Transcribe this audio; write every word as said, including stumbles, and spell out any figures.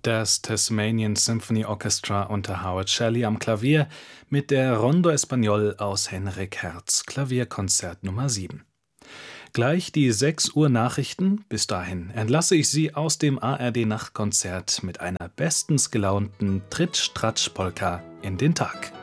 Das Tasmanian Symphony Orchestra unter Howard Shelley am Klavier mit der Rondo Espagnol aus Henrik Hertz, Klavierkonzert Nummer sieben. Gleich die sechs Uhr Nachrichten. Bis dahin entlasse ich Sie aus dem A R D-Nachtkonzert mit einer bestens gelaunten Tritsch-Tratsch-Polka in den Tag.